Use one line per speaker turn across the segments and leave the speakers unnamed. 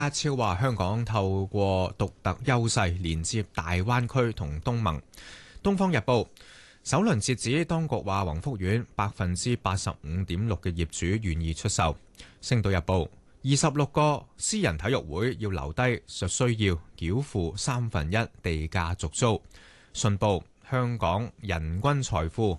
超話香港透過獨特優勢連接大灣區同東盟。東方日報首輪截止，當局話宏福苑85.6%嘅業主願意出售。星島日報26個私人體育會要留低，實需要繳付1/3地價續租。信報香港人均財富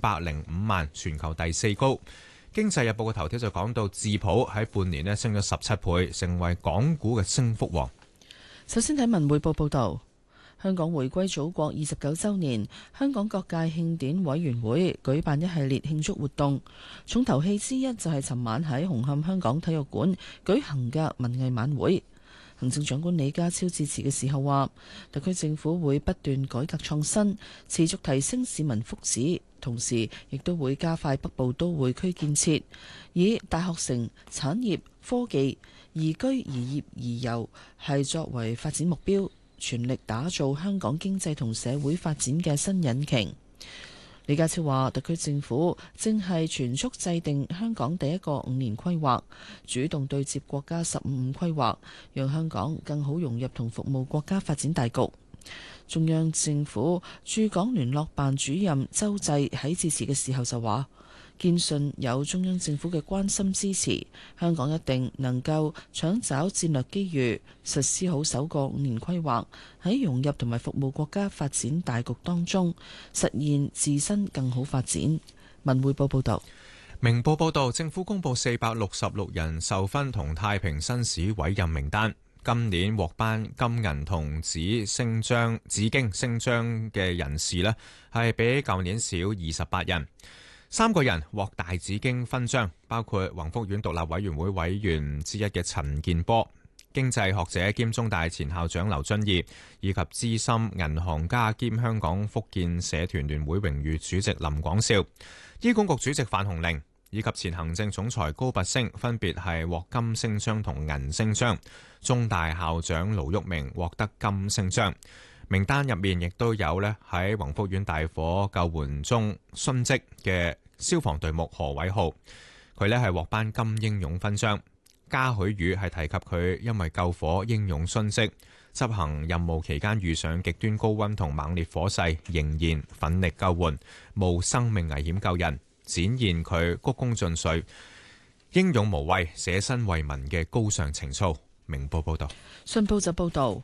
505萬，全球第4高。經濟日報嘅頭條就講到智普喺半年升咗17倍，成為港股嘅升幅王。
首先睇文匯報報道，香港回歸祖國29週年，香港各界慶典委員會舉辦一系列慶祝活動，重頭戲之一就係尋晚喺紅磡香港體育館舉行嘅文藝晚會。行政長官李家超致辭嘅時候話，特區政府會不斷改革創新，持續提升市民福祉，同時亦都會加快北部都會區建設，以大學城、產業、科技、宜居宜業宜遊係作為發展目標，全力打造香港經濟同社會發展嘅新引擎。李家超話，特區政府正係全速制定香港第一個5年規劃，主動對接國家15規劃，讓香港更好融入同服務國家發展大局。中央政府駐港聯絡辦主任周濟喺致辭嘅時候就話，堅信有中央政府嘅關心支持，香港一定能夠搶找戰略機遇，實施好首個5年規劃，喺融入同埋服務國家發展大局當中，實現自身更好發展。文匯報報道。
明報報道，政府公布466人授勳同太平紳士委任名單，今年獲頒金銀銅紫荊星章嘅人士呢，係比舊年少28人。3個人獲大紫荊勳章，包括宏福苑獨立委員會委員之一嘅陳健波、經濟學者兼中大前校長劉遵義，以及資深銀行家兼香港福建社團聯會榮譽主席林廣少。醫管局主席范鴻齡以及前行政總裁高拔陞分別係獲金星章同銀星章，中大校長盧煜明獲得金星章。名單入面亦都有喺宏福苑大火救援中殉職嘅消防隊目何偉浩，佢係獲頒金英勇勳章。嘉許宇係提及佢因為救火英勇殉職，執行任務期間遇上極端高溫同猛烈火勢，仍然奮力救援，冒生命危險救人，展現佢鞠躬盡瘁、英勇無畏、捨身為民嘅高尚情操。明報報道。
信報就報道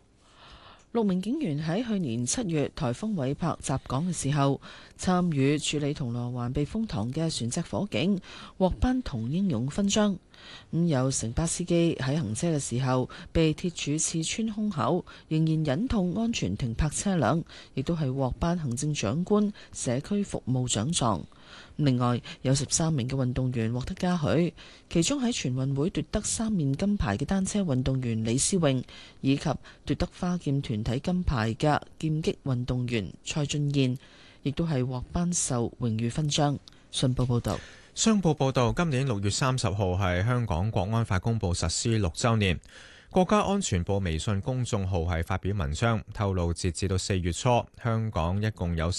，6名警員喺去年7月颱風韋柏襲港嘅時候，參與處理銅鑼灣避風塘嘅船隻火警，獲頒銅英勇勳章。有城巴司機喺行車嘅時候被鐵柱刺穿胸口，仍然忍痛安全停泊車輛，亦都係獲頒行政長官社區服務獎狀。另外有13名嘅運動員獲得嘉許，其中喺全運會奪得3面金牌嘅單車運動員李思穎，以及奪得花劍團體金牌嘅劍擊運動員蔡俊彥，亦都係獲頒授榮譽勳章。信報報道。
商報報道，今年6月30號係香港國安法公布實施6週年。國家安全部微信公眾號係發表文章，透露截至到4月初，香港一共有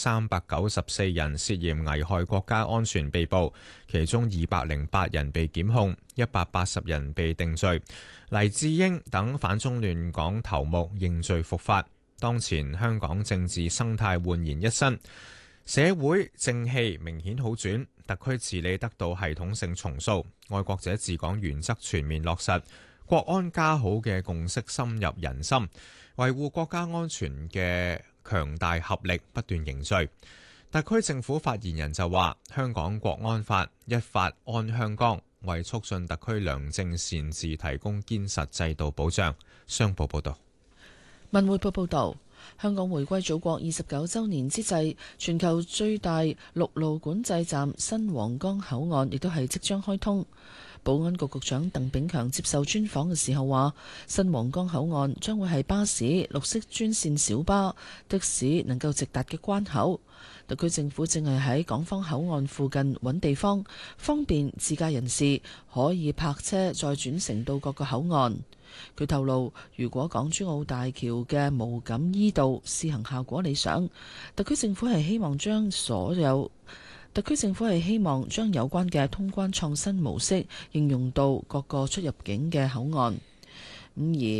394人涉嫌危害國家安全被捕，其中208人被檢控，180人被定罪。黎智英等反中亂港頭目認罪伏法。當前香港政治生態煥然一新，社會正氣明顯好轉，特區治理得到系統性重塑，愛國者治港原則全面落實，國安家好嘅共識深入人心，維護國家安全嘅強大合力不斷凝聚。特區政府發言人就話，香港國安法一法安香港，為促進特區良政善治提供堅實制度保障。商報報道。
文匯報報道，香港回歸祖國29週年之際，全球最大陸路管制站新皇崗口岸亦都係即將開通。保安局局長鄧炳強接受專訪嘅時候話，新皇崗口岸將會係巴士、綠色專線小巴、的士能夠直達嘅關口。特區政府正係喺港方口岸附近揾地方，方便自駕人士可以泊車再轉乘到各個口岸。佢透露，如果港珠澳大橋嘅無感依度試行效果理想，特區政府係希望將有關嘅通關創新模式應用到各個出入境嘅口岸。 咁